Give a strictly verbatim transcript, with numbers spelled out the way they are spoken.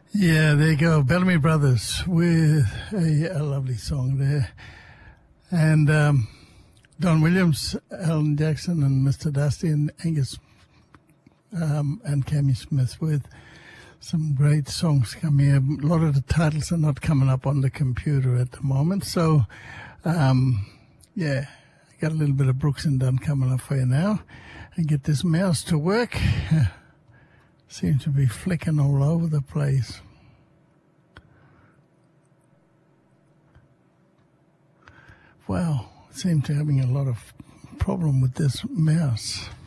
Yeah, there you go. Bellamy Brothers with a, a lovely song there. And um, Don Williams, Alan Jackson, and Mister Dusty, and Angus um, and Cammy Smith with some great songs coming here. A lot of the titles are not coming up on the computer at the moment. So, um, yeah, I got a little bit of Brooks and Dunn coming up for you now. And get this mouse to work. Seems to be flicking all over the place. Wow, seem to be having a lot of problem with this mouse.